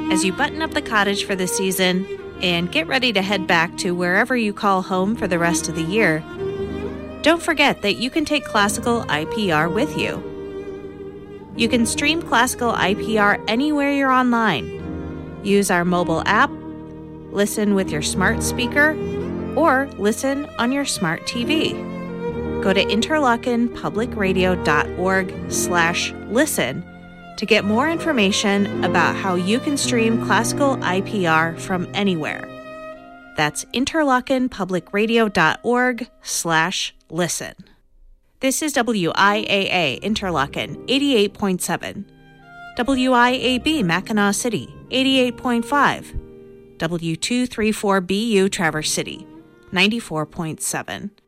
As you button up the cottage for the season and get ready to head back to wherever you call home for the rest of the year, don't forget that you can take Classical IPR with you. You can stream Classical IPR anywhere you're online. Use our mobile app, listen with your smart speaker, or listen on your smart TV. Go to interlochenpublicradio.org/listen to get more information about how you can stream Classical IPR from anywhere. That's interlochenpublicradio.org/listen. This is WIAA Interlochen 88.7, WIAB Mackinac City 88.5, W234BU Traverse City 94.7.